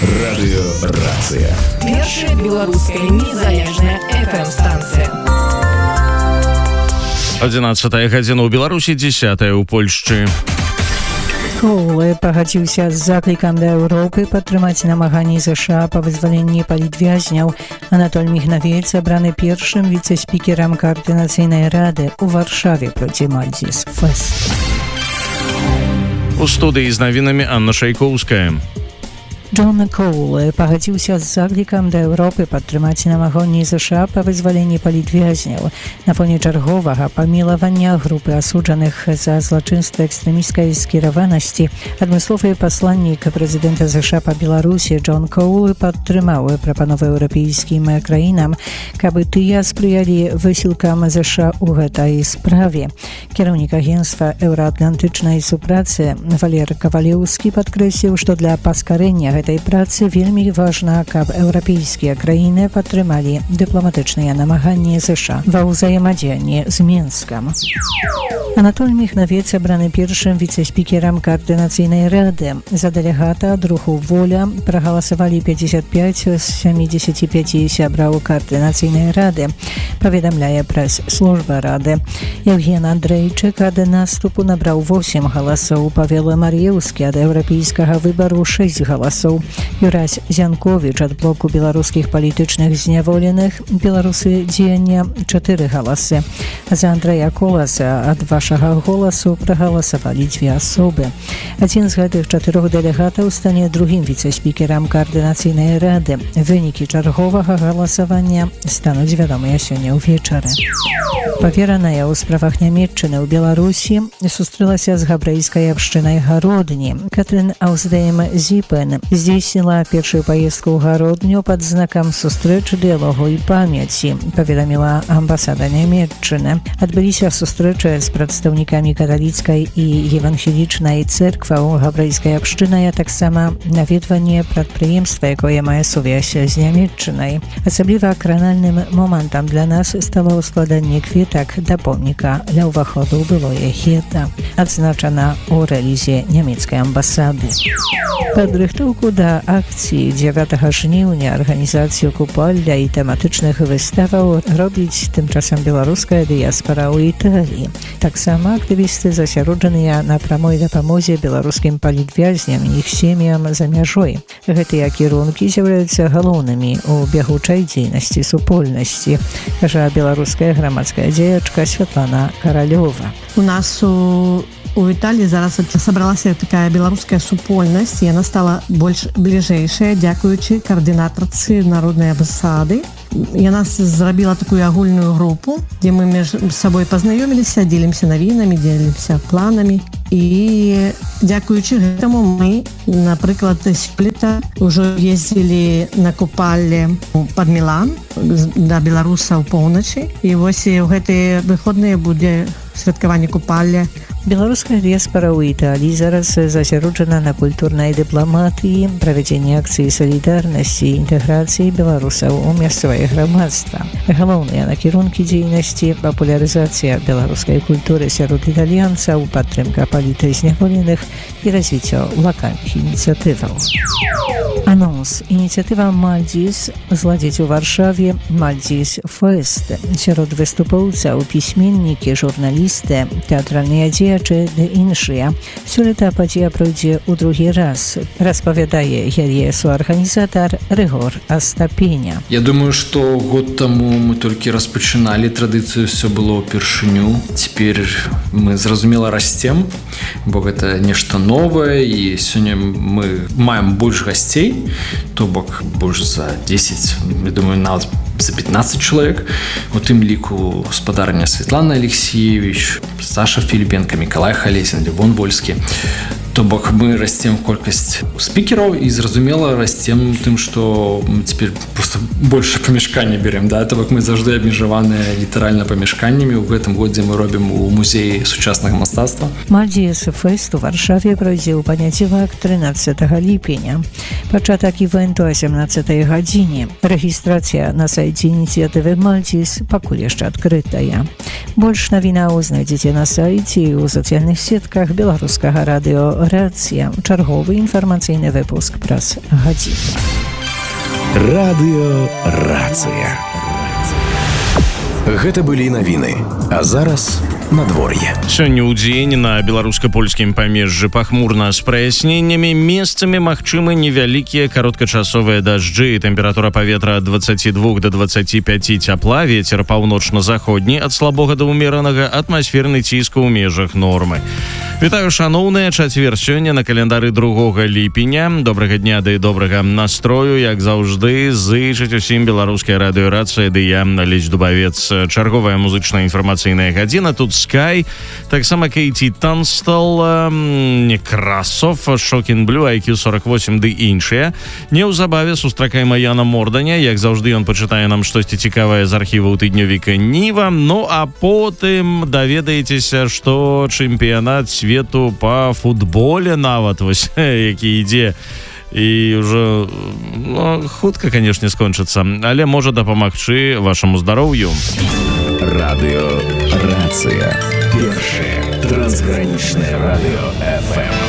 Радыёрацыя. Першая беларуская незалежная FM-станцыя. 11 гадзіна ў Беларусі, 10 ў Польшчы. Коулы пагадзіўся з заклікам да Еўропы падтрымаць намаганні США па вызваленні палітвязняў. Анатоль Мігнавец абраны першым віцэ-спікерам Каардынацыйнай рады ў Варшаве проці Мальдзіс Фест. У студыі з навінамі Анна Шайкоўская. Джон Коул пагадзіўся з заклікам да Еўропы падтрымаць намаганні США па вызваленні палітвязняў на фоне чарговага памілавання групы асуджаных за злачынства экстрэмісцкай скіраванасці. Адмысловы пасланнік прэзідэнта США па Беларусі Джон Коул падтрымаў прапановы еўрапейскім краінам, каб тыя спрыялі высілкам США ў гэтай справе. Кіраўнік агенцтва еўраатлантычнай супрацы Валер Кавалеўскі падкрэсліў, што для паскарэння гэтай працы вельмі важна, каб еўрапейскія краіны падтрымалі дыпламатычныя намаганні США ва ўзаемадзеянні з Мінскам. Анатоль Мігнавец абраны першым віцэ-спікерам Каардынацыйнай рады. За дэлегата ад руху «Воля» прагаласавалі 55 з 75 сябраў Каардынацыйнай рады, паведамляе прэс-служба рады. Евген Андрейчык ад наступу набраў 8 галасоў, Павел Мар'еўскі ад еўрапейскага выбару 6 галасоў, Юрась Зянковіч ад блоку беларускіх палітычных зняволеных «Беларусы дзеяння» 4 галасы. За Андрэя Коласа ад вашага голасу прагаласавалі 2 асобы. Адзін з гэтых 4 дэлегатаў стане другім віцэ-спікерам Каардынацыйнай рады. Вынікі чарговага галасавання стануць вядомыя сёння ўвечары. Павераная ў справах Нямецчыны ў Беларусі сустрэлася з габрэйскай абшчынай Гародні. Катрын Ауздейм Зіпен здзейсніла першую паездку ў Гародню пад знакам сустрэч, дыялогу і памяці, паведаміла амбасада Нямецчыны. Адбыліся сустрэчы з прадстаўнікамі каталіцкай і евангелічнай цэркваў габрэйскай абшчыны, а таксама наведванне прадпрыемства, якое мае сувязь з Нямецчынай. Асабліва кранальным момантам для нас стало складанне кветак да помніка ля ўваходу ў былое гета, адзначана ў рэлізе нямецкай амбасады. Падрыхтоўку да акцыі 9 жніўня арганізацыю купальня і тэматычных выставаў робіць тымчасам беларуская дыяспара ў Італіі. Таксама актывісты засяроджаныя на прамой дапамозе беларускім палітвязням і іх сем'ям за мяжой. Гэтыя кірункі з'яўляюцца галоўнымі ў бягучай дзейнасці супольнасці, кажа беларуская грамадская дзеячка Святлана Каралёва. У нас у Італіі зараз сабралася такая беларуская супольнасць, і яна стала больш бліжэйшая дзякуючы каардынатарцы народнай амбасады. Яна зрабіла такую агульную групу, дзе мы між сабой пазнаёміліся, дзелімся навінамі, дзелімся планамі. І дзякуючы гэтаму мы, напрыклад, сёлета ўжо ездзілі на купалле пад Мілан да беларусаў поўначы. І вось у гэтыя выходныя будзе святкаванне купалля. Беларуская дыяспара ў Італіі зараз засяроджана на культурнай дыпламатыі, правядзенні акцыі салідарнасці і інтэграцыі беларусаў у мясцовае грамадства. Галоўныя накірункі дзейнасці – папулярызацыя беларускай культуры сярод італьянцаў, падтрымка палітзняволеных і развіццё лакальных ініцыятываў. Анонс. Ініцыятыва Мальдзіс зладзіць у Варшаве Мальдзіс Фест. Сярод выступоўцаў пісьменнікі, журналісты, тэатральныя дзеячы ды іншыя. Сёлета падзея пройдзе ў другі раз, распавядае яе суарганізатар Рыгор Астапеня. Я думаю, што год таму мы толькі распачыналі традыцыю, ўсё было ўпершыню. Цяпер мы, зразумела, расцем, бо гэта нешта новае, і сёння мы маем больш гасцей, то бок больш за 10, я думаю, нават за 15 чалавек. У тым ліку гаспадарня Светлана Алексеевич, Саша Філіпенка, Мікалай Халесін, Левон Вольскі. То бок мы расцем колькасць спікераў і, зразумела, расцем тым, што мы цяпер проста больше памяшкання берем, да? То бок мы заўжды абмежаваныя літаральна памяшканнямі. У гэтым годзе мы робім у музеі сучаснага мастацтва. Мальдзіс Фест у Варшаве пройдзе ў панядзелак 13 ліпеня. Пачатак івенту о 17 гадзіне. Рэгістрацыя на сайце ініцыятывы Мальдзіс пакуль яшчэ адкрытая. Больш навінаў знайдзеце на сайце і ў сацыяльных сетках беларускага радыё Рацыя. Чарговы інфармацыйны выпуск праз гадзіну. Радыёрацыя. Гэта былі навіны, а зараз надвор'е. Сёння ў дзень на беларуска-польскім памежжы пахмурна з праясненнямі, месцамі магчымы невялікія кароткачасовыя дажджы, тэмпература паветра ад 22 до 25 цяпла, вецер паўночна-заходні ад слабога да ўмеранага, атмасферны ціск у межах нормы. Вітаю, шаноўныя, чацвер сёння на календары 2 ліпеня. Добрага дня ды добрага настрою, як заўжды, зычыць усім беларуская радыёрацыя, ды я, Лесь Дубавец. Чарговая музычная інфармацыйная гадзіна. Тут Sky, таксама Кейті Танстал, Некрасов, Шокін Блю, IQ 48 ды іншыя. Неўзабаве сустракаем Яна Морданя, як заўжды ён пачытае нам штосьці цікавае з архіваў тыднёвіка Ніва. Ну а потым даведаецеся, што чэмпіянат свету па футболе нават вось які ідзе і ўжо хутка, канешне, скончыцца, але можа дапамагчы вашаму здароўю. Радыёрацыя. Першае трансгранічнае радыё FM.